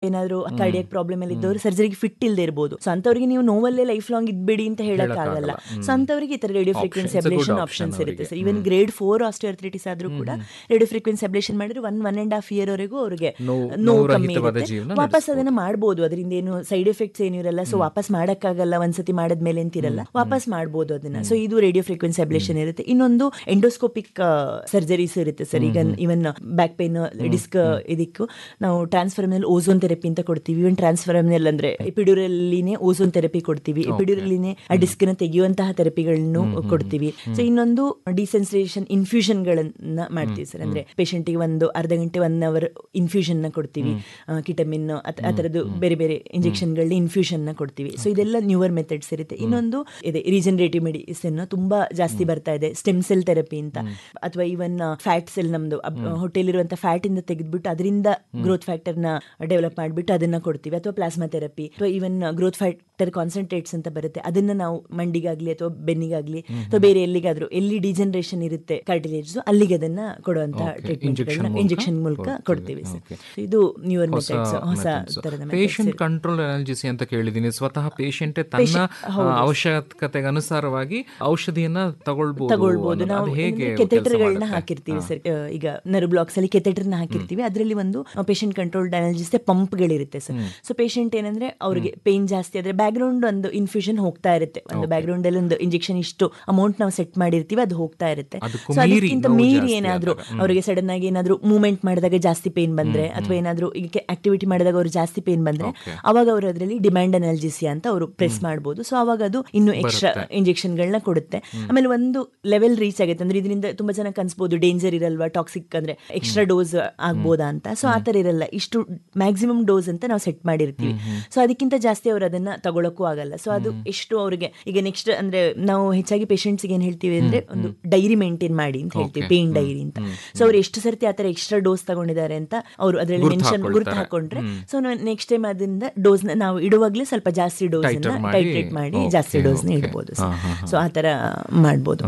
ಏನಾದ್ರು cardiac problem ಅಲ್ಲಿ ಇದ್ದವರು ಸರ್ಜರಿಗೆ ಫಿಟ್ ಇಲ್ಲದೆ ಇರಬಹುದು. ಸೊ ಅಂತವರಿಗೆ ನೀವು ನೋವಲ್ಲೇ ಲೈಫ್ ಲಾಂಗ್ ಇದ್ಬೇಡಿ ಅಂತ ಹೇಳಕ್ ಆಗಲ್ಲ. ಸೊ ಅಂತವರಿಗೆ ಈ ತರ ರೇಡಿಯೋ ಫ್ರೀಕ್ವೆನ್ಸಿ ಅಬ್ಲೇಷನ್ ಆಪ್ಷನ್ಸ್ ಇರುತ್ತೆ ಸರ್. ಇವನ್ ಗ್ರೇಡ್ 4 ಆಸ್ಟಿಯೋಆರ್ಥ್ರೈಟಿಸ್ ಆದ್ರೂ ಕೂಡ ರೇಡಿಯೋ ಫ್ರೀಕ್ವೆನ್ಸಿ ಅಬ್ಲೇಷನ್ ಮಾಡಿದ್ರೆ 1.5 year ವರೆಗೂ ಅವ್ರಿಗೆ ನೋವು ಕಮ್ಮಿ ಇರುತ್ತೆ. ವಾಪಸ್ ಅದನ್ನ ಮಾಡಬಹುದು, ಅದರಿಂದ ಏನು ಸೈಡ್ ಎಫೆಕ್ಟ್ಸ್ ಏನು ಇರಲ್ಲ. ಸೊ ವಾಪಸ್ ಮಾಡಕ್ಕಾಗಲ್ಲ ಒಂದ್ಸತಿ ಮಾಡದ್ಮೇಲೆ ಅಂತಿರಲ್ಲ, ವಾಪಸ್ ಮಾಡಬಹುದು ಅದನ್ನ. ಸೊ ಇದು ರೇಡಿಯೋ ಫ್ರೀಕ್ವೆನ್ಸಿ ಅಬ್ಲೇಷನ್ ಇರುತ್ತೆ. ಇನ್ನೊಂದು ಎಂಡೋಸ್ಕೋಪಿಕ್ ಸರ್ಜರೀಸ್ ಇರುತ್ತೆ ಸರ್. ಈಗ ಇವನ್ ಬ್ಯಾಕ್ ಪೇನ್, ಡಿಸ್ಕ್ ಇದಕ್ಕೂ ನಾವು ಟ್ರಾನ್ಸ್ಫರ್ಮಿನಲ್ ಓಝೋನ್ ಥೆರಪಿ ಅಂತ ಕೊಡ್ತೀವಿ. ಇವನ್ ಟ್ರಾನ್ಸ್ಫರ್ಮಿನಲ್ ಅಂದ್ರೆ ಎಪಿಡ್ಯೂರಲ್ಲಿನೇ ಓಝೋನ್ ಥೆರಪಿ ಕೊಡ್ತೀವಿ, ಎಪಿಡ್ಯೂರಲ್ಲಿನೇ ಆ ಡಿಸ್ಕ್ ನ ತೆಗೆಯುವಂತಹ ಥೆರಪಿಗಳನ್ನು ಕೊಡ್ತೀವಿ. ಸೊ ಇನ್ನೊಂದು ಡಿಸೆನ್ಸಿಟೈಸೇಷನ್ ಇನ್ಫ್ಯೂಷನ್ ಗಳನ್ನ ಮಾಡ್ತೀವಿ ಸರ್. ಅಂದ್ರೆ ಪೇಷಂಟ್ ಗೆ ಒಂದು ಅರ್ಧ ಗಂಟೆ 1 hour ಇನ್ಫ್ಯೂಷನ್ ನ ಕೊಡ್ತೀವಿ, ಕಿಟಮಿನ್ ಆ ತರದ್ದು ಬೇರೆ ಬೇರೆ ಇಂಜೆಕ್ಷನ್ ಗಳನ್ನ ಇನ್ಫ್ಯೂಷನ್ ನ ಕೊಡ್ತೀವಿ. ಸೊ ಇದೆಲ್ಲ ನ್ಯೂವರ್ ಮೆಥಡ್ಸ್ ಇರುತ್ತೆ. ಇನ್ನೊಂದು ಇದೆ ರೀಜನರೇಟಿವ್ ಮೆಡಿಸಿನ್ ತುಂಬಾ ಜಾಸ್ತಿ ಬರ್ತಾ ಇದೆ, ಸ್ಟೆಮ್ ಸೆಲ್ ಥೆರಪಿ ಅಂತ. ಅಥವಾ ಇವನ್ ಫ್ಯಾಟ್ ಸೆಲ್, ನಮ್ದು ಹೊಟ್ಟೆಲಿರುವಂತ ಫ್ಯಾಟ್ ಇಂದ ತೆಗೆದ್ಬಿಟ್ಟು ಅದರಿಂದ ಗ್ರೋತ್ ಫ್ಯಾಕ್ಟರ್ ನ ಡೆವಲಪ್ ಮಾಡಿಬಿಟ್ಟು ಅದನ್ನ ಕೊಡ್ತೀವಿ. ಅಥವಾ ಪ್ಲಾಸ್ಮಾ ಥೆರಪಿ, ಅಥವಾ ಇವನ್ ಗ್ರೋತ್ ಫ್ಯಾಕ್ಟರ್ ಕಾನ್ಸಂಟ್ರೇಟ್ಸ್ ಅಂತ ಬರುತ್ತೆ, ಅದನ್ನ ನಾವು ಮಂಡಿಗಾಗ್ಲಿ ಅಥವಾ ಬೆನ್ನಿಗಾಗ್ಲಿ ಅಥವಾ ಬೇರೆ ಎಲ್ಲಿಗಾದ್ರೂ ಎಲ್ಲಿ ಡಿಜನರೇಷನ್ ಇರುತ್ತೆ ಕಾರ್ಟಿಲೇಜ್ ಅಲ್ಲಿಗೆ ಅದನ್ನ ಕೊಡುವಂತ ಟ್ರೀಟ್ಮೆಂಟ್ ಇಂಜೆಕ್ಷನ್ ಮೂಲಕ ಕೊಡ್ತೀವಿ ಸರ್. ಇದು ನ್ಯೂವರ್ ಮೆಥಡ್ಸ್, ಹೊಸ ತರದ ಪೇಷಂಟ್ ಕಂಟ್ರೋಲ್ ಅನಾಲ್ಜೆಸಿ ಅಂತ ಕೇಳಿದೀನಿ. ಸ್ವತಃ ಪೇಷಂಟ್ ತನ್ನ ಅವಶ್ಯಕತೆಗೆ ಅನುಸಾರವಾಗಿ ಔಷಧಿಯನ್ನ ತಗೊಳ್ಬಹುದು. ನಾವು ಕೆಥೆಟರ್ಗಳನ್ನ ಹಾಕಿರ್ತೀವಿ ಸರ್. ಈಗ ನರ್ವ್ ಬ್ಲಾಕ್ಸ್ ಅಲ್ಲಿ ಕೆಥೆಟರ್ನ ಹಾಕಿರ್ತೀವಿ. ಅದರಲ್ಲಿ ಒಂದು patient controlled ಅನಾಲ್ಜೆಸಿ ಪಂಪ್ಗಳಿರುತ್ತೆ sir. So patient ಏನಂದ್ರೆ ಅವ್ರಿಗೆ ಪೇನ್ ಜಾಸ್ತಿ ಆದ್ರೆ ಬ್ಯಾಕ್ ಗ್ರೌಂಡ್ ಒಂದು ಇನ್ಫ್ಯೂಷನ್ ಹೋಗ್ತಾ ಇರುತ್ತೆ. ಒಂದು ಬ್ಯಾಕ್ ಗ್ರೌಂಡ್ ಅಲ್ಲಿ ಒಂದು ಇಂಜೆಕ್ಷನ್ ಇಷ್ಟು ಅಮೌಂಟ್ ನಾವು ಸೆಟ್ ಮಾಡಿರ್ತೀವಿ, ಅದು ಹೋಗ್ತಾ ಇರುತ್ತೆ. ಸೊ ಅದಕ್ಕಿಂತ ಮೀರಿ ಏನಾದ್ರು ಅವರಿಗೆ ಸಡನ್ ಆಗಿ ಏನಾದ್ರು ಮೂವ್ಮೆಂಟ್ ಮಾಡಿದಾಗ ಜಾಸ್ತಿ ಪೇನ್ ಬಂದ್ರೆ, ಅಥವಾ ಏನಾದ್ರು ಈಗ ಆಕ್ಟಿವಿಟಿ ಮಾಡಿದಾಗ ಅವ್ರು ಜಾಸ್ತಿ ಪೇನ್ ಬಂದ್ರೆ, ಅವಾಗ ಅವರು ಅದರಲ್ಲಿ ಡಿಮ್ಯಾಂಡ್ ಅನಾಲ್ಜೆಸಿಯಾ ಅಂತ ಅವರು ಪ್ರೆಸ್ ಮಾಡಬಹುದು. ಸೊ ಅವಾಗ ಅದು ಇನ್ನು ಎಕ್ಸ್ಟ್ರಾ ಇಂಜೆಕ್ಷನ್ ಗಳನ್ನ ಕೊಡುತ್ತೆ. ಆಮೇಲೆ ಒಂದು ಲೆವೆಲ್ ರೀಚ್ ಆಗುತ್ತೆ ಅಂದ್ರೆ ಇದರಿಂದ ತುಂಬಾ ಜನ ಕನ್ಸ್ಬೋದು ಡೇಂಜರ್ ಇರಲ್ವಾ, ಟಾಕ್ಸಿಕ್ ಅಂದ್ರೆ ಎಕ್ಸ್ಟ್ರಾ ಡೋಸ್ ಆಗ್ಬೋದಾ ಅಂತ. ಸೊ ಆತರ ಇರಲ್ಲ, ಇಷ್ಟು ಮ್ಯಾಕ್ಸಿಮಮ್ ಡೋಸ್ ಅಂತ ನಾವು ಸೆಟ್ ಮಾಡಿರ್ತೀವಿ. ಸೊ ಅದಕ್ಕಿಂತ ಜಾಸ್ತಿ ಅವ್ರು ಅದನ್ನ ತಗೊಳಕ್ಕೂ ಆಗಲ್ಲ. ಸೊ ಅದು ಎಷ್ಟು ಅವ್ರಿಗೆ ಈಗ ನೆಕ್ಸ್ಟ್ ಅಂದ್ರೆ ನಾವು ಹೆಚ್ಚಾಗಿ ಪೇಷಂಟ್ಸ್ ಏನ್ ಹೇಳ್ತೀವಿ ಅಂದ್ರೆ ಒಂದು ಡೈರಿ ಮೇಂಟೈನ್ ಮಾಡಿ ಅಂತ ಹೇಳ್ತೀವಿ, ಪೇನ್ ಡೈರಿ ಅಂತ. ಸೊ ಅವ್ರು ಎಷ್ಟು ಸರ್ತಿ ಆತರ ಎಕ್ಸ್ಟ್ರಾ ಡೋಸ್ ತಗೊಂಡಿದ್ದಾರೆ ಅಂತ ಅವರು ಅದರಲ್ಲಿ ಮೆನ್ಷನ್ ಗುರುತು ಹಾಕೊಂಡ್ರೆ, ಸೊ ನೆಕ್ಸ್ಟ್ ಟೈಮ್ ಅದರಿಂದ ಡೋಸ್ ನಾವು ಇಡುವಾಗ್ಲೇ ಸ್ವಲ್ಪ ಜಾಸ್ತಿ ಡೋಸ್ ಟೈಟ್ರೇಟ್ ಮಾಡಿ ಜಾಸ್ತಿ ಡೋಸ್ ನ ಇಡಬಹುದು. ಸೊ ಆತರ ಮಾಡಬಹುದು.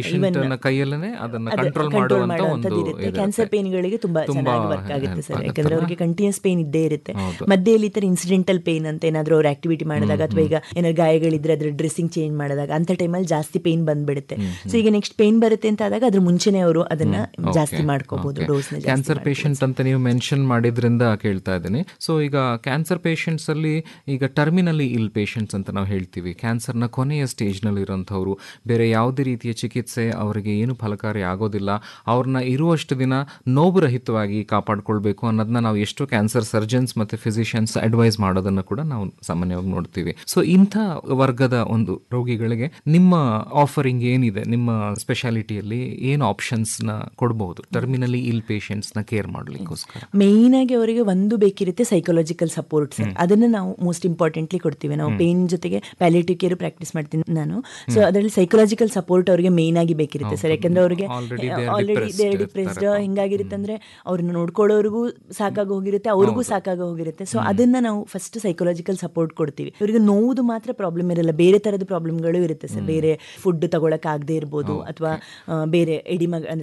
ಕ್ಯಾನ್ಸರ್ ಪೇನ್ ಗಳಿಗೆ ತುಂಬಾ ಚೆನ್ನಾಗಿ ವರ್ಕ್ ಆಗುತ್ತೆ ಸರ್. ಯಾಕಂದ್ರೆ ಅವ್ರಿಗೆ ಕಂಟಿನ್ಯೂಸ್ ಪೇನ್ ಇದ್ದೇ ಇರುತ್ತೆ. ಮಧ್ಯೆಯಲ್ಲಿ ಈ ತರ ಇನ್ಸಿಡೆಂಟಲ್ ಪೇನ್ ಅಂತ ಏನಾದ್ರು ಅವ್ರು ಆಕ್ಟಿವಿಟಿ ಮಾಡಿದಾಗ, ಅಥವಾ ಈಗ ಏನಾದ್ರು ಗಾಯಗಳಿದ್ರೆ ಅದ್ರ ಡ್ರೆಸ್ಸಿಂಗ್ ಚೇಂಜ್ ಮಾಡಿದಾಗ ಅಂತ ಟೈಮಲ್ಲಿ ಜಾಸ್ತಿ ಪೇನ್ ಬಂದ್ಬಿಡುತ್ತೆ. ಸೊ ಈಗ ನೆಕ್ಸ್ಟ್ ಪೇನ್ ಬರುತ್ತೆ ಅಂತ ಆದಾಗ ಅದ್ರ ಮುಂಚೆನೆ ಅವರು ಅದನ್ನ ಜಾಸ್ತಿ ಮಾಡ್ಕೋಬಹುದು ಡೋಸ್ ನ. ಕ್ಯಾನ್ಸರ್ ಪೇಷಂಟ್ ಅಂತ ನೀವು ಮೆನ್ಷನ್ ಮಾಡಿದ್ರಿಂದ ಕೇಳ್ತಾ ಇದ್ದೀನಿ. ಸೊ ಈಗ ಕ್ಯಾನ್ಸರ್ ಪೇಷಂಟ್ಸ್ ಅಲ್ಲಿ ಈಗ ಟರ್ಮಿನಲಿ ಇಲ್ ಪೇಷಂಟ್ಸ್ ಅಂತ ನಾವು ಹೇಳ್ತೀವಿ, ಕ್ಯಾನ್ಸರ್ ನ ಕೊನೆಯ ಸ್ಟೇಜ್ ನಲ್ಲಿ ಇರುವಂತವ್ರು, ಬೇರೆ ಯಾವುದೇ ರೀತಿಯ ಚಿಕಿತ್ಸೆ ಅವರಿಗೆ ಏನು ಫಲಕಾರಿ ಆಗೋದಿಲ್ಲ, ಅವ್ರನ್ನ ಇರುವಷ್ಟು ದಿನ ನೋವುರಹಿತವಾಗಿ ಕಾಪಾಡ್ಕೊಳ್ಬೇಕು ಅನ್ನೋದನ್ನ ನಾವು ಎಷ್ಟೋ ಕ್ಯಾನ್ಸರ್ ಸರ್ಜನ್ಸ್ ಮತ್ತೆ ಫಿಸಿಷಿಯನ್ಸ್ ಅಡ್ವೈಸ್ ಮಾಡೋದನ್ನ ಕೂಡ ನಾವು ಸಾಮಾನ್ಯವಾಗಿ ನೋಡ್ತೀವಿ. ಸೊ ಇಂಥ ವರ್ಗದ ಒಂದು ರೋಗಿಗಳಿಗೆ ನಿಮ್ಮ ಆಫರಿಂಗ್ ಏನಿದೆ, ನಿಮ್ಮ ಸ್ಪೆಷಾಲಿಟಿಯಲ್ಲಿ ಏನು ಆಪ್ಷನ್ಸ್ ನ ಕೊಡಬಹುದು ಟರ್ಮಿನಲಿ ಇಲ್ ಪೇಷಂಟ್ಸ್ ನ ಕೇರ್ ಮಾಡ್ಲಿಕ್ಕೋಸ್ಕರ? ಮೇನ್ ಆಗಿ ಅವರಿಗೆ ಒಂದು ಬೇಕಿರುತ್ತೆ ಸೈಕಾಲಜಿಕಲ್ ಸಪೋರ್ಟ್ ಸರ್. ಅದನ್ನ ನಾವು ಮೋಸ್ಟ್ ಇಂಪಾರ್ಟೆಂಟ್ಲಿ ಕೊಡ್ತೀವಿ. ನಾವು ಪೇನ್ ಜೊತೆಗೆ ಪ್ಯಾಲಿಯೇಟಿವ್ ಕೇರ್ ಪ್ರಾಕ್ಟೀಸ್ ಮಾಡ್ತೀನಿ ನಾನು. ಸೊ ಅದರಲ್ಲಿ ಸೈಕಾಲಜಿಕಲ್ ಸಪೋರ್ಟ್ ಅವರಿಗೆ ಮೇನ್ ಆಗಿ ಬೇಕಿರುತ್ತೆ ಸರ್. ಯಾಕಂದ್ರೆ ಅವರಿಗೆ ಆಲ್ರೆಡಿ ಡಿಪ್ರೆಸ್ಡ್ ಹಿಂಗಾಗಿರುತ್ತೆ ಅಂದ್ರೆ ಅವ್ರನ್ನ ನೋಡ್ಕೊಳ್ಳೋರ್ಗೂ ಸಾಕಾಗಿ ಹೋಗಿರುತ್ತೆ, ಅವ್ರಿಗೂ ಸಾಕಾಗಿ ಹೋಗಿರುತ್ತೆ. ಸೊ ಅದನ್ನ ನಾವು ಫಸ್ಟ್ ಸೈಕಾಲಜಿಕಲ್ ಸಪೋರ್ಟ್ ಕೊಡ್ತೀವಿ. ಇವರಿಗೆ ನೋವುದು ಮಾತ್ರ ಪ್ರಾಬ್ಲಮ್ ಇರಲ್ಲ, ಬೇರೆ ತರದ ಪ್ರಾಬ್ಲಮ್ಗಳು ಇರುತ್ತೆ ಸರ್. ಬೇರೆ ಫುಡ್ ತಗೊಳಕ್ ಆಗದೆ ಇರ್ಬೋದು, ಅಥವಾ ಬೇರೆ ಎಡಿಮ ಅಂದ್ರೆ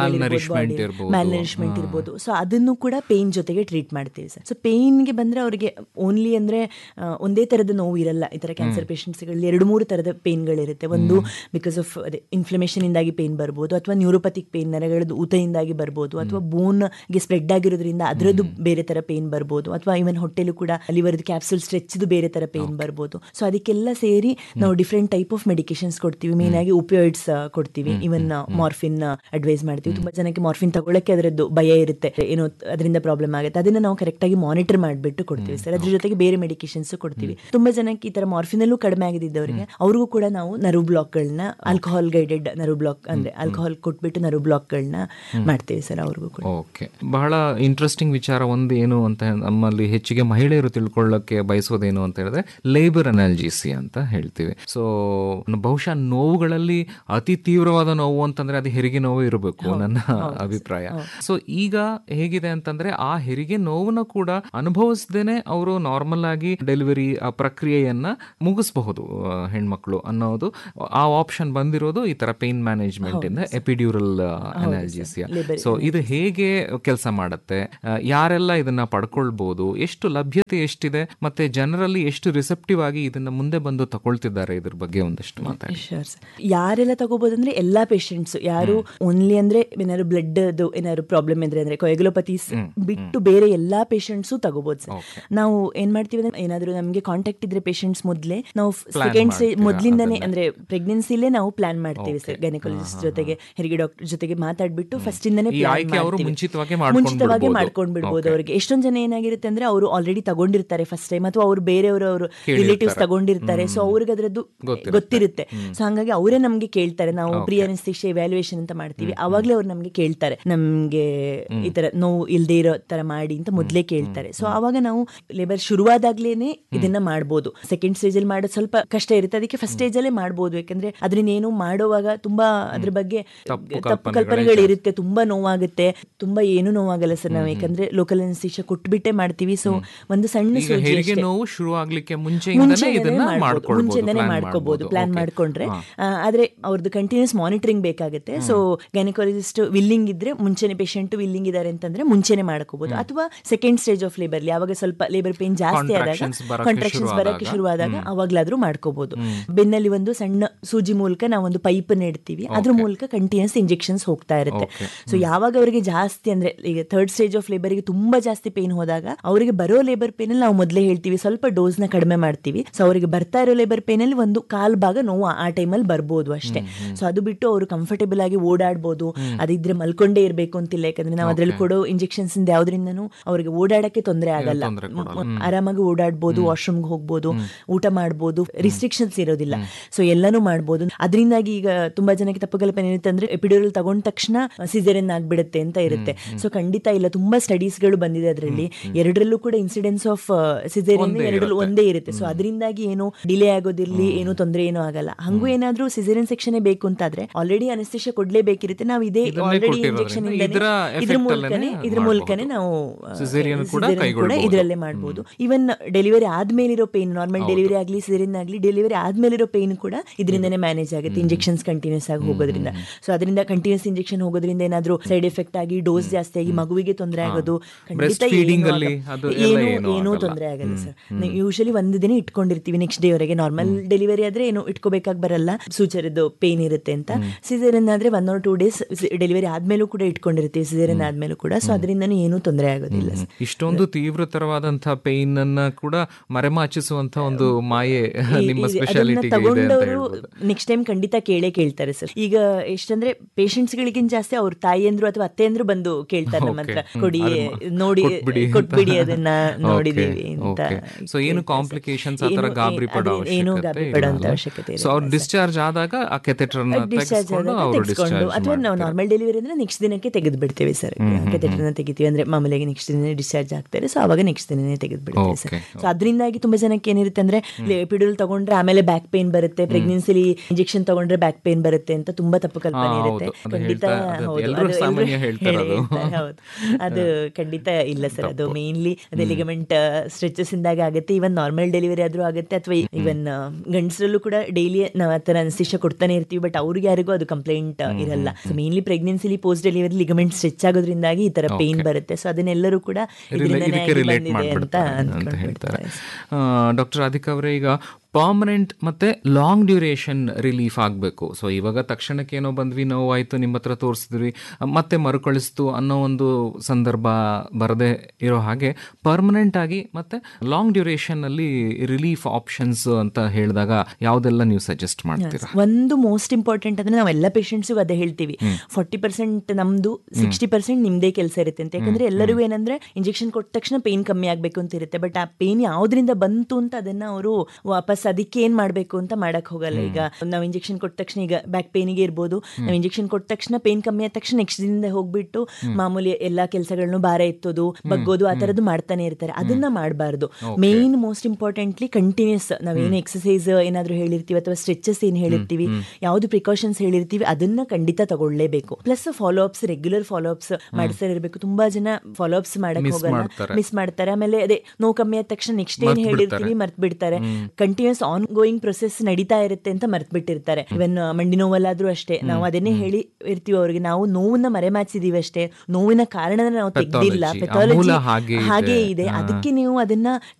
ಮ್ಯಾಲ್ನರಿಶ್ಮೆಂಟ್ ಇರ್ಬೋದು. ಸೊ ಅದನ್ನು ಕೂಡ ಪೇನ್ ಜೊತೆಗೆ ಟ್ರೀಟ್ ಮಾಡ್ತೀವಿ ಸರ್. ಸೊ ಪೇನ್ಗೆ ಬಂದ್ರೆ ಅವರಿಗೆ ಓನ್ಲಿ ಅಂದ್ರೆ ಒಂದೇ ತರದ ನೋವು ಇರಲ್ಲ. ಈ ತರ ಕ್ಯಾನ್ಸರ್ ಪೇಷಂಟ್ಸ್ಗಳಲ್ಲಿ 2-3 ತರದ ಪೇನ್ಗಳಿರುತ್ತೆ. ಒಂದು ಬಿಕಾಸ್ ಆಫ್ ಅದೇ ಇನ್ಫ್ಲಮೇಷನ್ ಇಂದಾಗಿ ಪೇನ್ ಬರ್ಬೋದು, ಅಥವಾ ನ್ಯೂರೋಪತಿಕ್ ಪೇನ್ ನರಗಳದ್ದು ಊತದಿಂದಾಗಿ ಬರ್ಬೋದು, ಅಥವಾ ಬೋನ್ಗೆ ಸ್ಪ್ರೆಡ್ ಆಗಿರೋದ್ರಿಂದ ಅದರದ್ದು ಬೇರೆ ತರ ಪೇನ್ ಬರ್ಬೋದು, ಅಥವಾ ಇವನ್ ಹೊಟ್ಟೆಲು ಕೂಡ ಲಿವರ್ದು ಕ್ಯಾಪ್ಸೂಲ್ ಸ್ಟ್ರೆಚ್ದು ಬೇರೆ ತರ ಪೇನ್ ಬರ್ಬೋದು. ಸೊ ಅದಕ್ಕೆಲ್ಲ ಸೇರಿ ನಾವು ಡಿಫ್ರೆಂಟ್ ಟೈಪ್ ಆಫ್ ಮೆಡಿಕೇಶನ್ಸ್ ಕೊಡ್ತೀವಿ. ಮೇನ್ ಆಗಿ ಓಪಿಯಾಯ್ಡ್ಸ್ ಕೊಡ್ತೀವಿ, ಇವನ್ ಮಾರ್ಫಿನ್ ಅಡ್ವೈಸ್ ಮಾಡ್ತೀವಿ. ತುಂಬಾ ಜನಕ್ಕೆ ಮಾರ್ಫಿನ್ ತಗೊಳ್ಳಕ್ಕೆ ಅದರದ್ದು ಭಯ ಇರುತ್ತೆ, ಏನೋ ಅದರಿಂದ ಪ್ರಾಬ್ಲಮ್ ಆಗುತ್ತೆ. ಅದನ್ನ ನಾವು ಕರೆಕ್ಟ್ ಆಗಿ ಮಾನಿಟರ್ ಮಾಡಿಬಿಟ್ಟು ಕೊಡ್ತೀವಿ ಸರ್. ಅದ್ರ ಜೊತೆಗೆ ಬೇರೆ ಮೆಡಿಕೇಶನ್ಸ್ ಕೊಡ್ತೀವಿ. ತುಂಬಾ ಜನಕ್ಕೆ ಈ ತರ ಮಾರ್ಫಿನಲ್ಲೂ ಕಡಿಮೆ ಆಗಿದ್ದವರಿಗೆ ಅವ್ರಿಗೂ ಕೂಡ ನಾವು nerve ಬ್ಲಾಕ್ಗಳನ್ನ, alcohol guided nerve block ಅಂದ್ರೆ ಆಲ್ಕೋಹಾಲ್ ಕೊಟ್ಬಿಟ್ಟು ನರ್ವ್ ಬ್ಲಾಕ್ಗಳನ್ನ ಮಾಡ್ತೀವಿ ಸರ್ ಅವ್ರಿಗೂ ಕೂಡ. ಓಕೆ, ಬಹಳ ಇಂಟ್ರೆಸ್ಟಿಂಗ್ ವಿಚಾರ ಒಂದು ಏನು ಅಂತ ನಮ್ಮಲ್ಲಿ ಹೆಚ್ಚಿಗೆ ಮಹಿಳೆಯರು ತಿಳ್ಕೊಳ್ಳಕ್ಕೆ ಬಯಸೋದೇನು ಅಂತ ಹೇಳಿದ್ರೆ ಲೇಬರ್ ಅನಾಲ್ಜೆಸಿ ಅಂತ ಹೇಳ್ತೀವಿ. ಸೊ ಬಹುಶಃ ನೋವುಗಳಲ್ಲಿ ಅತಿ ತೀವ್ರವಾದ ನೋವು ಅಂತಂದ್ರೆ ಅದು ಹೆರಿಗೆ ನೋವು ಇರಬೇಕು ನನ್ನ ಅಭಿಪ್ರಾಯ. ಸೊ ಈಗ ಹೇಗಿದೆ ಅಂತಂದ್ರೆ ಆ ಹೆರಿಗೆ ನೋವನ್ನ ಕೂಡ ಅನುಭವಿಸದೇನೆ ಅವರು ನಾರ್ಮಲ್ ಆಗಿ ಡೆಲಿವರಿ ಆ ಪ್ರಕ್ರಿಯೆಯನ್ನ ಮುಗಿಸಬಹುದು ಹೆಣ್ಮಕ್ಳು ಅನ್ನೋದು ಆ ಆಪ್ಷನ್ ಬಂದಿರೋದು ಈ ತರ ಪೇನ್ ಮ್ಯಾನೇಜ್ಮೆಂಟ್ ಇಂದ ಎಪಿಡ್ಯೂರಲ್ ಅನಾಲ್ಜೆಸಿಯಾ. ಸೊ ಇದು ಹೇಗೆ ಕೆಲಸ ಮಾಡುತ್ತೆ, ಯಾರೆಲ್ಲ ಇದನ್ನ ಪಡ್ಕೊಳ್ಬಹುದು ಸಿಗಬಹುದು, ಎಷ್ಟು ಲಭ್ಯತೆ ಎಷ್ಟಿದೆ, ಮತ್ತೆ ಜನರಲ್ಲಿ ಎಷ್ಟು ರಿಸೆಪ್ಟಿವ್ ಆಗಿ ಇದನ್ನ ಮುಂದೆ ಬಂದು ತಗೊಳ್ತಿದ್ದಾರೆ, ಇದ್ರ ಬಗ್ಗೆ ಒಂದಷ್ಟು ಮಾತಾಡಿ. ಯಾರೆಲ್ಲ ತಗೋಬಹುದು ಎಲ್ಲಾ ಪೇಷಂಟ್ಸ್, ಯಾರು ಓನ್ಲಿ ಅಂದ್ರೆ ಏನಾದ್ರು ಬ್ಲಡ್ ಏನಾದ್ರು ಪ್ರಾಬ್ಲಮ್ ಇದ್ರೆ ಅಂದ್ರೆ ಕೊಯಗುಲೋಪತೀಸ್ ಬಿಟ್ಟು ಬೇರೆ ಎಲ್ಲಾ ಪೇಷಂಟ್ಸು ತಗೋಬಹುದು ಸರ್. ನಾವು ಏನ್ ಮಾಡ್ತೀವಿ ಅಂದ್ರೆ ಏನಾದ್ರು ನಮ್ಗೆ ಕಾಂಟ್ಯಾಕ್ಟ್ ಇದ್ರೆ ಪೇಷಂಟ್ಸ್ ಮೊದ್ಲೇ ನಾವು ಸೆಕೆಂಡ್ ಸ್ಟೇಜ್ ಮೊದ್ಲಿಂದಾನೇ ಅಂದ್ರೆ ಪ್ರೆಗ್ನೆನ್ಸಿಲೇ ನಾವು ಪ್ಲಾನ್ ಮಾಡ್ತೀವಿ ಸರ್. ಗೈನಕಾಲಜಿಸ್ಟ್ ಜೊತೆಗೆ ಹೆರಿಗೆ ಡಾಕ್ಟರ್ ಜೊತೆಗೆ ಮಾತಾಡ್ಬಿಟ್ಟು ಫಸ್ಟ್ ಇಂದಾನೇ ಮುಂಚಿತವಾಗಿ ಮಾಡ್ಕೊಂಡ್ ಬಿಡ್ಬೋದು. ಅವ್ರಿಗೆ ಎಷ್ಟೊಂದ್ ಜನ ಏನಾಗಿರುತ್ತೆ ಅಂದ್ರೆ ಅವರು ಆಲ್ರೆಡಿ ತಗೊಂಡಿರ್ತಾರೆ ಫಸ್ಟ್ ಟೈಮ್, ಅಥವಾ ಅವ್ರು ಬೇರೆಯವರು ರಿಲೇಟಿವ್ಸ್ ತಗೊಂಡಿರ್ತಾರೆ, ಸೊ ಅವ್ರಿಗೆ ಅದ್ರದ್ದು ಗೊತ್ತಿರುತ್ತೆ. ಸೊ ಹಂಗಾಗಿ ಅವರೇ ನಮ್ಗೆ ಕೇಳ್ತಾರೆ, ನಾವು ಪ್ರೀ ಅನೆಸ್ಥೆಸಿಯಾ ಇವ್ಯಾಲ್ಯೂಯೇಷನ್ ಅಂತ ಮಾಡ್ತೀವಿ, ಅವಾಗ್ಲೇ ಅವ್ರು ನಮ್ಗೆ ಕೇಳ್ತಾರೆ ನಮ್ಗೆ ಈ ತರ ನೋವು ಇಲ್ದೇ ಇರೋ ತರ ಮಾಡಿ ಅಂತ ಮೊದ್ಲೇ ಕೇಳ್ತಾರೆ. ಸೊ ಅವಾಗ ನಾವು ಲೇಬರ್ ಶುರುವಾದಾಗ್ಲೇನೆ ಇದನ್ನ ಮಾಡ್ಬೋದು. ಸೆಕೆಂಡ್ ಸ್ಟೇಜ್ ಅಲ್ಲಿ ಮಾಡೋದು ಸ್ವಲ್ಪ ಕಷ್ಟ ಇರುತ್ತೆ, ಅದಕ್ಕೆ ಫಸ್ಟ್ ಸ್ಟೇಜ್ ಅಲ್ಲೇ ಮಾಡ್ಬೋದು. ಯಾಕಂದ್ರೆ ಅದನ್ನ ಏನು ಮಾಡುವಾಗ ತುಂಬಾ ಅದ್ರ ಬಗ್ಗೆ ತಪ್ಪು ಕಲ್ಪನೆಗಳು ಇರುತ್ತೆ, ತುಂಬಾ ನೋವಾಗುತ್ತೆ, ತುಂಬಾ ಏನು ನೋವಾಗಲ್ಲ ಸರ್. ನಾವು ಯಾಕಂದ್ರೆ ಲೋಕಲ್ ಅನೆಸ್ಥೆಸಿಯಾ ಕೊಟ್ಬಿಟ್ಟೆ ಮಾಡ್ತೀವಿ. ಸೊ ಒಂದು ಸಣ್ಣ ಹೆರಿಗೆ ನೋವು ಶುರು ಆಗ್ಲಿಕ್ಕೆ ಮುಂಚೆಯಿಂದನೇ ಮಾಡ್ಕೋಬಹುದು ಪ್ಲಾನ್ ಮಾಡ್ಕೊಂಡ್ರೆ. ಆದ್ರೆ ಅವ್ರದ್ದು ಕಂಟಿನ್ಯೂಸ್ ಮಾನಿಟರಿಂಗ್ ಬೇಕಾಗುತ್ತೆ. ಸೊ ಗೈನಕಾಲಜಿಸ್ಟ್ ವಿಲ್ಲಿಂಗ್ ಇದ್ರೆ ಮುಂಚೆನೆ, ಪೇಷಂಟ್ ವಿಲ್ಲಿಂಗ್ ಇದಾರೆ ಅಂತಂದ್ರೆ ಮುಂಚೆನೆ ಮಾಡ್ಕೋಬಹುದು. ಅಥವಾ ಸೆಕೆಂಡ್ ಸ್ಟೇಜ್ ಆಫ್ ಲೇಬರ್ ಯಾವಾಗ ಸ್ವಲ್ಪ ಲೇಬರ್ ಪೇನ್ ಜಾಸ್ತಿ ಆದಾಗ, ಕಾಂಟ್ರಾಕ್ಷನ್ಸ್ ಬರಕ್ಕೆ ಶುರುವಾದಾಗ ಅವಾಗ್ಲಾದ್ರೂ ಮಾಡ್ಕೋಬಹುದು. ಬೆನ್ನಲ್ಲಿ ಒಂದು ಸಣ್ಣ ಸೂಜಿ ಮೂಲಕ ನಾವು ಒಂದು ಪೈಪ್ ನೆಡ್ತೀವಿ, ಅದ್ರ ಮೂಲಕ ಕಂಟಿನ್ಯೂಸ್ ಇಂಜೆಕ್ಷನ್ಸ್ ಹೋಗ್ತಾ ಇರುತ್ತೆ. ಸೊ ಯಾವಾಗ ಅವರಿಗೆ ಜಾಸ್ತಿ ಅಂದ್ರೆ ಈಗ ಥರ್ಡ್ ಸ್ಟೇಜ್ ಆಫ್ ಲೇಬರ್ ಗೆ ತುಂಬಾ ಜಾಸ್ತಿ ಪೇನ್ ಹೋದಾಗ ಅವರಿಗೆ ಬರೋ ಲೇಬರ್ ಪೇನ್ ಅಲ್ಲಿ ನಾವು ಮೊದಲೇ ಹೇಳ್ತೀವಿ ಸ್ವಲ್ಪ ಡೋಸ್ ನ ಕಡಿಮೆ ಮಾಡ್ತೀವಿ. ಸೊ ಅವರಿಗೆ ಬರ್ತಾ ಇರೋ ಲೇಬರ್ ಪೇನ್ ಅಲ್ಲಿ ಒಂದು ಕಾಲ್ ಭಾಗ ನೋವು ಆ ಟೈಮಲ್ಲಿ ಬರ್ಬೋದು ಅಷ್ಟೇ. ಸೊ ಅದು ಬಿಟ್ಟು ಅವರು ಕಂಫರ್ಟೇಬಲ್ ಆಗಿ ಓಡಾಡ್ಬೋದು, ಅದಿದ್ರೆ ಮಲ್ಕೊಂಡೇ ಇರ್ಬೇಕು ಅಂತಿಲ್ಲ. ಯಾಕಂದ್ರೆ ನಾವು ಅದ್ರಲ್ಲಿ ಕೊಡೋ ಇಂಜೆಕ್ಷನ್ಸ್ ಇಂದ ಯಾವ್ದ್ರಿಂದನೂ ಅವ್ರಿಗೆ ಓಡಾಡಕ್ಕೆ ತೊಂದರೆ ಆಗಲ್ಲ, ಆರಾಮಾಗಿ ಓಡಾಡ್ಬೋದು, ವಾಶ್ರೂಮ್ಗೆ ಹೋಗ್ಬೋದು, ಊಟ ಮಾಡ್ಬೋದು, ರಿಸ್ಟ್ರಿಕ್ಷನ್ಸ್ ಇರೋದಿಲ್ಲ. ಸೊ ಎಲ್ಲಾನು ಮಾಡ್ಬೋದು. ಅದರಿಂದಾಗಿ ಈಗ ತುಂಬಾ ಜನಕ್ಕೆ ತಪ್ಪು ಕಲ್ಪನೆ ಇರುತ್ತೆ ಅಂದ್ರೆ ಎಪಿಡ್ಯೂರಲ್ ತಗೊಂಡ ತಕ್ಷಣ ಸಿಸೇರಿಯನ್ ಆಗ್ಬಿಡುತ್ತೆ ಅಂತ ಇರುತ್ತೆ. ಸೊ ಖಂಡಿತ ಇಲ್ಲ, ತುಂಬಾ ಸ್ಟಡೀಸ್ ಗಳು ಬಂದಿದೆ ಅದರಲ್ಲಿ. ಎರಡರಲ್ಲೂ ಕೂಡ ಇನ್ಸಿಡೆನ್ಸ್ ಆಫ್ ಸಿಸೇರಿಯನ್ ಎರಡರಲ್ಲೂ ಒಂದೇ ಇರುತ್ತೆ. ಸೊ ಅದರಿಂದಾಗಿ ಏನು ಡಿಲೇ ಆಗೋದಿರ್ಲಿ, ಏನು ತೊಂದರೆ ಏನೂ ಆಗಲ್ಲ. ಹಂಗೂ ಏನಾದ್ರೂ ಸಿಸೇರಿಯನ್ ಸೆಕ್ಷನ್ ಬೇಕು ಅಂತಾದ್ರೆ ಆಲ್ರೆಡಿ ಅನೆಸ್ಥೆಸಿಯಾ ಕೊಡ್ಲೇಬೇಕಿರುತ್ತೆ. ನಾವು ಇದೇ ಆಲ್ರೆಡಿ ಇಂಜೆಕ್ಷನ್ ಇದ್ರ ಮೂಲಕನೇ ನಾವು ಕೂಡ ಇದರಲ್ಲೇ ಮಾಡಬಹುದು. Even delivery ಆದ್ಮೇಲಿರೋ pain, normal delivery ಆಗ್ಲಿ ಸಿಸೇರಿಯನ್ ಆಗ್ಲಿ, ಡೆಲಿವರಿ ಆದ್ಮೇಲಿರೋ ಪೇನ್ ಕೂಡ ಇದರಿಂದನೇ ಮ್ಯಾನೇಜ್ ಆಗುತ್ತೆ ಇಂಜೆಕ್ಷನ್ಸ್ ಕಂಟಿನ್ಯೂಸ್ ಆಗಿ ಹೋಗೋದ್ರಿಂದ. ಸೊ ಅದರಿಂದ ಕಂಟಿನ್ಯೂಸ್ ಇಂಜೆಕ್ಷನ್ ಹೋಗೋದ್ರಿಂದ ಏನಾದ್ರೂ ಸೈಡ್ ಎಫೆಕ್ಟ್ ಆಗಿ ಡೋಸ್ ಜಾಸ್ತಿ ಆಗಿ ಮಗುವಿಗೆ ತೊಂದರೆ ಆಗೋದು ಖಂಡಿತ ಏನೂ ತೊಂದರೆ ಆಗಲ್ಲ ಸರ್. ಯೂಶಲಿ ಒಂದು ದಿನ ಇಟ್ಕೊಂಡಿರ್ತೀವಿ ನೆಕ್ಸ್ಟ್ ಡೇ ವರೆಗೆ. ನಾರ್ಮಲ್ ಡೆಲಿವರಿ ಆದ್ರೆ ಏನು ಇಟ್ಕೋಬೇಕಾಗಿ ಬರಲ್ಲ, ಸೂಚರಿದ್ದು ಪೇನ್ ಇರುತ್ತೆ ಅಂತ. ಸಿಸೇರಿಯನ್ ಆದ್ರೆ 1 or 2 days ಡೆಲಿವರಿ ಆದ್ಮೇಲೂ ಕೂಡ ಇಟ್ಕೊಂಡಿರ್ತೀವಿ, ಸಿಸೇರಿಯನ್ ಆದ್ಮೇಲೂ ಕೂಡ. ಸೊ ಅದರಿಂದ ಏನೂ ತೊಂದರೆ ಆಗೋದಿಲ್ಲ. ಇಷ್ಟೊಂದು ತೀವ್ರತರವಾದಂತಹ ಪೇನ್ ಅನ್ನ ಕೂಡ ಮರೆಮಾಚಿಸುವಂತ ಒಂದು ಮಾಯೆ ನಿಮ್ಮ ಸ್ಪೆಷಾಲಿಟಿ ತಗೊಂಡವರು ನೆಕ್ಸ್ಟ್ ಟೈಮ್ ಖಂಡಿತ ಕೇಳ್ತಾರೆ ಸರ್. ಈಗ ಎಷ್ಟಂದ್ರೆ ಪೇಷಂಟ್ಸ್ ಗಳಿಗಿಂತ ಜಾಸ್ತಿ ಅವ್ರ ತಾಯಿಯಂದ್ರು ಅಥವಾ ಅತ್ತೆಯಂದ್ರು ಬಂದು ಕೇಳ್ತಾರೆ ನಮ್ಮ ಹತ್ರ, ಕೊಡಿ, ನೋಡಿ, ಕೊಟ್ಬಿಡಿ, ಅದನ್ನ ನೋಡಿದೀವಿ ಅಂತ. ಸೊ ಏನು ಕಾಂಪ್ಲಿಕೇಶನ್ಸ್ ಆತರ ಗಾಬರಿ ಪಡೋ ಅವಶ್ಯಕತೆ ಇಲ್ಲ. ಸೊ ಅವ್ರು ಡಿಸ್ಚಾರ್ಜ್ ಆದಾಗ ಆ ಕೆಥೆಟರ್ನ ತೆಗೆಸ್ಕೊಂಡು ಅಥವಾ ನಾವು ನಾರ್ಮಲ್ ಡೆಲಿವರಿ ಅಂದ್ರೆ ನೆಕ್ಸ್ಟ್ ದಿನಕ್ಕೆ ತೆಗೆದು ಬಿಡ್ತೇವೆ ಸರ್. ಕೆಥೆಟರ್ನ ತೆಗಿತೀವಿ ಅಂದ್ರೆ ಮಾಮೂಲಿಯಾಗಿ ನೆಕ್ಸ್ಟ್ ದಿನ ಡಿಸ್ಚಾರ್ಜ್ ಆಗ್ತಾರೆ. ಸೊ ಅವಾಗ ನೆಕ್ಸ್ಟ್ ದಿನನೇ ತೆಗೆದು ಬಿಡ್ತೇವೆ ಸರ್. ಸೊ ಅದರಿಂದಾಗಿ ತುಂಬಾ ಜನಕ್ಕೆ ಏನಿರುತ್ತೆ ಅಂದ್ರೆ ಎಪಿಡ್ಯೂರಲ್ ತಗೊಂಡ್ರೆ ಆಮೇಲೆ ಬ್ಯಾಕ್ ಪೇನ್ ಬರುತ್ತೆ, ಪ್ರೆಗ್ನೆನ್ಸಿಲಿ ಇಂಜೆಕ್ಷನ್ ತಗೊಂಡ್ರೆ ಬ್ಯಾಕ್ ಪೇನ್ ಬರುತ್ತೆ ಅಂತ ತುಂಬಾ ತಪ್ಪು ಕಲ್ಪನೆ ಇರುತ್ತೆ. ಖಂಡಿತ ಹೌದು, ಅದು ಖಂಡಿತ ಇಲ್ಲ ಸರ್. ಅದು ಮೇನ್ಲಿ ಅದೇ ಲಿಗಮೆಂಟ್ ಸ್ಟ್ರೆಚಸ್ ಇಂದಾಗ ಆಗುತ್ತೆ. ಇವನ್ ನಾರ್ಮಲ್ ಡೆಲಿವರಿ ಆದ್ರೂ ಆಗುತ್ತೆ, ಅಥವಾ ಇವನ್ ಗಂಡಸರಲ್ಲೂ ಕೂಡ ಡೈಲಿ ನಾವು ಆ ತರ ಅನೆಸ್ಥೆಸಿಯಾ ಕೊಡ್ತಾನೆ ಇರ್ತೀವಿ, ಬಟ್ ಅವ್ರಿಗೆ ಯಾರಿಗೂ ಅದು ಕಂಪ್ಲೇಂಟ್ ಇರಲ್ಲ. So mainly ಪ್ರೆಗ್ನೆನ್ಸಿಲಿ post delivery ligament stretch ಆಗೋದ್ರಿಂದಾಗಿ ಈ ತರ ಪೇನ್ ಬರುತ್ತೆ. ಸೊ ಅದನ್ನೆಲ್ಲರೂ ಕೂಡ ಅಂತ ಹೇಳ್ತಾರೆ. ಡಾಕ್ಟರ್ ರಾಧಿಕಾ ಅವರೇ, ಈಗ ಪರ್ಮನೆಂಟ್ ಮತ್ತೆ ಲಾಂಗ್ ಡ್ಯೂರೇಷನ್ ರಿಲೀಫ್ ಆಗಬೇಕು. ಸೊ ಇವಾಗ ತಕ್ಷಣಕ್ಕೆ ಏನೋ ಬಂದ್ವಿ, ನೋವಾಯಿತು, ನಿಮ್ಮ ಹತ್ರ ತೋರಿಸಿದ್ವಿ, ಮತ್ತೆ ಮರುಕಳಿಸ್ತು ಅನ್ನೋ ಒಂದು ಸಂದರ್ಭ ಬರದೇ ಇರೋ ಹಾಗೆ ಪರ್ಮನೆಂಟ್ ಆಗಿ ಮತ್ತೆ ಲಾಂಗ್ ಡ್ಯೂರೇಷನ್ ಅಲ್ಲಿ ರಿಲೀಫ್ ಆಪ್ಷನ್ಸ್ ಅಂತ ಹೇಳಿದಾಗ ಯಾವುದೆಲ್ಲ ನೀವು ಸಜೆಸ್ಟ್ ಮಾಡ್ತೀರಾ? ಒಂದು ಮೋಸ್ಟ್ ಇಂಪಾರ್ಟೆಂಟ್ ಅಂದ್ರೆ ನಾವೆಲ್ಲ ಪೇಷಂಟ್ಸ್ಗೂ ಅದೇ ಹೇಳ್ತೀವಿ, 40% ನಮ್ದು, 60% ನಿಮ್ದೇ ಕೆಲಸ ಇರುತ್ತೆ ಅಂತ. ಯಾಕಂದ್ರೆ ಎಲ್ಲರಿಗೂ ಏನಂದ್ರೆ ಇಂಜೆಕ್ಷನ್ ಕೊಟ್ಟ ತಕ್ಷಣ ಪೇನ್ ಕಮ್ಮಿ ಆಗ್ಬೇಕು ಅಂತ ಇರುತ್ತೆ, ಬಟ್ ಆ ಪೇನ್ ಯಾವ್ದ್ರಿಂದ ಬಂತು ಅಂತ ಅದನ್ನ ಅವರು ವಾಪಸ್ ಅದಕ್ಕೆ ಏನ್ ಮಾಡ್ಬೇಕು ಅಂತ ಮಾಡಕ್ ಹೋಗಲ್ಲ. ಈಗ ನಾವು ಇಂಜೆಕ್ಷನ್ ಕೊಟ್ಟ ತಕ್ಷಣ, ಈಗ ಬ್ಯಾಕ್ ಪೇನಿಗೆ ಇರ್ಬೋದು, ನಾವು ಇಂಜೆಕ್ಷನ್ ಕೊಟ್ಟ ತಕ್ಷಣ ಪೇನ್ ಕಮ್ಮಿ ಆದ ತಕ್ಷಣ ನೆಕ್ಸ್ಟ್ ದಿನದಿಂದ ಹೋಗ್ಬಿಟ್ಟು ಮಾಮೂಲಿ ಎಲ್ಲಾ ಕೆಲಸಗಳನ್ನು ಭಾರ ಎತ್ತೋದು, ಬಗ್ಗೋದು, ಆ ತರದ್ದು ಮಾಡ್ತಾನೆ ಇರ್ತಾರೆ. ಅದನ್ನ ಮಾಡಬಾರ್ದು. ಮೇನ್ ಮೋಸ್ಟ್ ಇಂಪಾರ್ಟೆಂಟ್ಲಿ ಕಂಟಿನ್ಯೂಸ್ ನಾವೇನು ಎಕ್ಸರ್ಸೈಸ್ ಏನಾದ್ರು ಹೇಳಿರ್ತೀವಿ ಅಥವಾ ಸ್ಟ್ರೆಚಸ್ ಏನ್ ಹೇಳಿರ್ತೀವಿ, ಯಾವ್ದು ಪ್ರಿಕಾಷನ್ಸ್ ಹೇಳಿರ್ತೀವಿ, ಅದನ್ನ ಖಂಡಿತ ತಗೊಳ್ಳೇಬೇಕು. Plus follow ups, regular follow ups ಮಾಡಿಸ್ತಾ ಇರಬೇಕು. ತುಂಬಾ ಜನ ಫಾಲೋ ಅಪ್ಸ್ ಮಾಡಕ್ ಹೋಗಲ್ಲ, ಮಿಸ್ ಮಾಡ್ತಾರೆ. ಆಮೇಲೆ ಅದೇ ನೋವು ಕಮ್ಮಿ ಆದ ತಕ್ಷಣ ನೆಕ್ಸ್ಟ್ ಏನ್ ಹೇಳಿರ್ತೀವಿ ಮರ್ತ್ ಬಿಡ್ತಾರೆ. Continuous continuous on going process ನಡೀತಾ ಇರುತ್ತೆ ಅಂತ ಮರ್ತ್ಬಿಟ್ಟಿರ್ತಾರೆ. ಇವನ್ ಮಂಡಿ ನೋವಲ್ಲಾದ್ರೂ ಅಷ್ಟೇ ನಾವು ಅದನ್ನೇ ಹೇಳಿ ಇರ್ತೀವಿ ಅವ್ರಿಗೆ, ನಾವು ನೋವನ್ನ ಮರೆಮಾಚಿದೀವಿ ಅಷ್ಟೇ, ನೋವಿನ ಕಾರಣನ ನಾವು ತೆಗ್ದಿಲ್ಲ, ಪೆಥಾಲಜಿ ಹಾಗೆ ಇದೆ, ಅದಕ್ಕೆ ನೀವು ಅದನ್ನ